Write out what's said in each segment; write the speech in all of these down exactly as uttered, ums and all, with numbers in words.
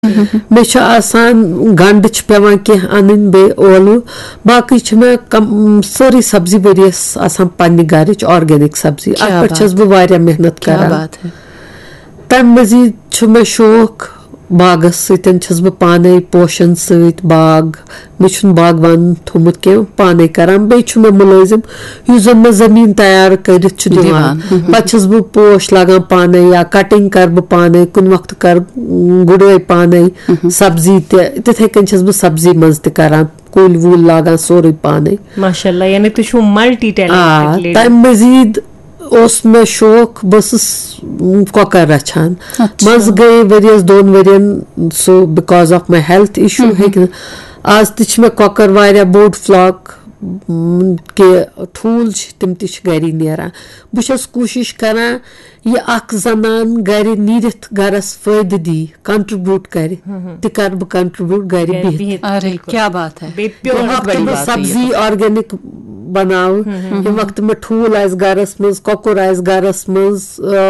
मे छ आसान गंड छ पेवान कह अन बे ओलू बाकी छ मे सारी सब्जी वरियस आसान पन्ने घरच ऑर्गेनिक सब्जी अत पे छस बह वारिया मेहनत करान तम मजीद छ मे शौक बागस सतन छस बह पाने पोशन सत बाग मे छुन बागवान थोमुत के पाने करान बे छ मे मुलाजिम युस जन मे जमीन तैयार करित छ दिवान पत छस बह पोश लगान पाने या कटिंग कर बह पाने कुन वक्त कर गुड़ाई पाने सब्जी तिथे कन छस बह सब्जी मज त करान कुल वूल लागान सोरे पाने माशाल्लाह यानी तु छु मल्टी टैलेंटेड तम मजीद उस में शौक बस कॉकर रचान मज गए वरियस दोन वरियन so because of my health issue है आज तिछ में कॉकर वारिया बोर्ड फ्लॉक के ठूल तम तिछ गरी नेरान बस कोशिश करान ये अख जनान गरी नीरित गरस फायदे दी कंट्रीब्यूट कर त कर बह कंट्रीब्यूट गरी बिहित अरे क्या बात है सब्जी ऑर्गेनिक बनाव ये वक्त में ठूल आस गरस मज कॉकर आस गरस मज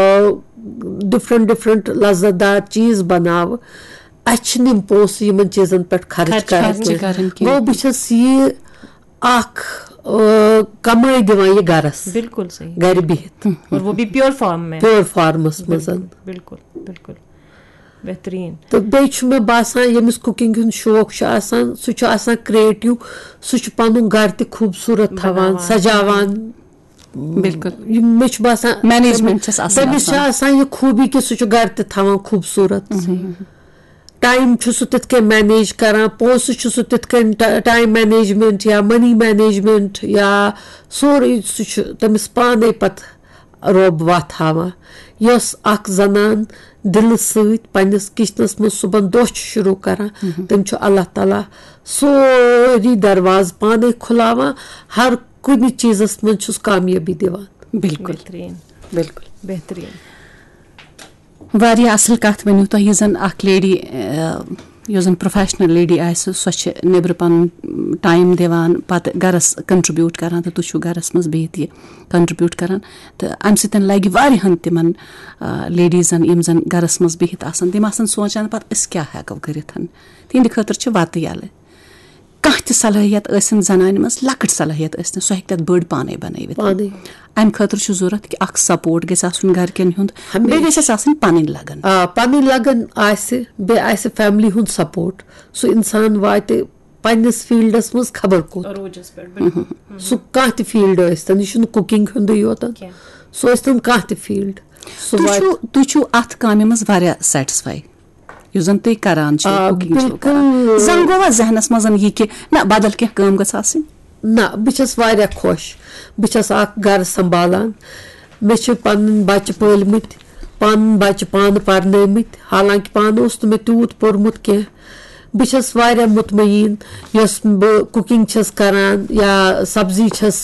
डिफरेंट डिफरेंट लज्जतदार चीज बनाव अच्छे पोस इन चीजन पे खर्च कर गो बस ये अख कमाई दिवान ये गरस बिल्कुल सही घर बिहित और वो भी प्योर फॉर्म में प्योर फार्मस मज बिल्कुल बिल्कुल बेहतरीन तो बे मे बासान यमिस कुकिंग हुन शौक सह क्रिएटिव सह पन घर त खूबसूरत थवान सजावान बिल्कुल मे बासान मैनेजमेंट तमिस ये खूबी कि सह घर त थवान खूबसूरत टाइम सह तिथ मैनेज करान पोस सह तिथ टाइम मैनेजमेंट या मनी मैनेजमेंट या सोरे सह तमिस पाने पत रोब वत हावान यस अख जनान दिल सत पन्निस किचनस मज सुबह दोह शुरू करान तम अल्लाह ताला सोरी दरवाज पाने खुलावान हर कुछ चीजस मज कामयाबी दिवान बिल्कुल बिल्कुल बेहतरीन वारिया असल कथ वनियो तो ये जन अख लेडी यो जन प्रोफेशनल लेडी आस सो नेबर पन टाइम दिवान पत गरस कंट्रीब्यूट करान तो तुम गरस मज बिहित ये कंट्रीब्यूट करान तो अम सत लगे वारियाहन तिमन लेडीजन यम जन गरस मज बिहित आसान तिम आसान सोचान पत अस क्या हेको करित तिहंद खतर वत यल कह त सलाहियत सन जनान मज लकट सलाहियत सन सह हेक तत बड़ पाने बनवित अम खतर जरूरत कि अख सपोर्ट गस आसन घरकन हुंद बे गस आसन पन लगन पन लगन आसे बे आसे फैमिली हुंद सपोर्ट सो इंसान वात पन्निस फील्डस मज खबर कोत सो कह त फील्ड सन यह कुकिंग हुंद योतन सो सन कह त फील्ड तु छु अथ कामि मज वारिया सैटिस्फाई यु जन तुम करान जन गो जहनस मज यह कि ना बदल कह काम गस आसनी ना बस वारिया खुश बस घर संभालान मे पन बच्चे पलमित पन बच्चे पान पर्नमित हालांकि पान उस मे तूत पोर्मुत कह बस वारिया मुतमईन यस बह कुकिंग छस करान या सब्जी छस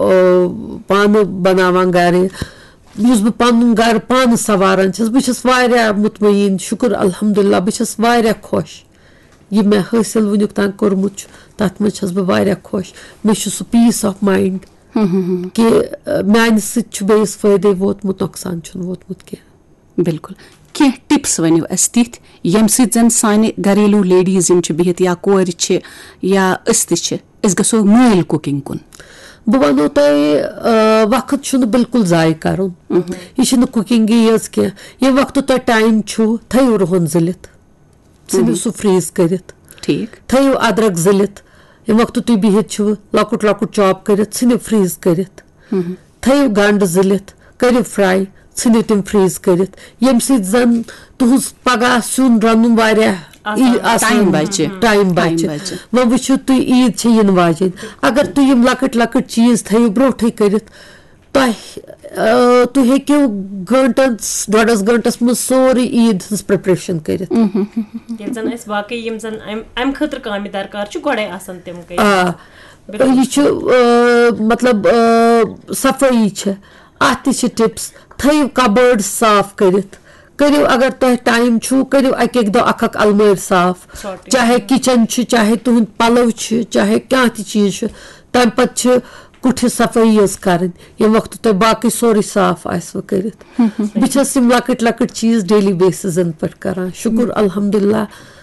पान बनावान घर युस बह पन घर पान सवारान छस बस वारिया मुतमईन शुक्र अल्हम्दुलिल्लाह बस वारिया खुश ये मे हासिल वुनिक तान कोर्मुत तथ मज छस बह वारिया खुश मे सह पीस ऑफ माइंड कि मान सत बेस फायदे वोतमुत नुकसान वोतमुत कह बिल्कुल कह टिप्स वनियो अस तिथ यम सत जन साने घरेलू लेडीज यम बिहित या कोर या अस त अस गसो मैल कुकिंग कुन बह वनो तुह वक्त बिल्कुल जाय कर यह कुकिंग यज कह ये वक्त तुह टाइम थो रुहन जिलित नो सह फ्रीज कर ठीक थो अदरक जिलित ये वक्त तुह बिहित लकुट लकुट चॉप कर फ्रीज कर थो गंड जिलित कर फ्राई नो तम फ्रीज कर यम सन तुहस पगह सुन रन टाइम बचे टाइम बचे वो वो तुम ईद इन वाजन अगर तुम यम लकट लकट चीज थो ब्रोठे कर तुम हेको गंटस डोडस गंटस मज सोरे ईद हज प्रिपरेशन कर मतलब सफाई अत टिप्स थो कबर्ड साफ कर करो अगर तुह टाइम करो अक दो अख अख अलमार साफ चाहे किचन चाहे तुहद पलव चाहे क्या चीज तम पे کُٹھِس صفٲیی یٲژ کَرٕنۍ ییٚمہِ وقتہٕ تۄہہِ باقٕے سورُے صاف آسوٕ کٔرِتھ بہٕ چھَس یِم لۄکٕٹۍ لۄکٕٹۍ چیٖز ڈیلی بیسِزن پٮ۪ٹھ کران شُکُر الحمدُاللہ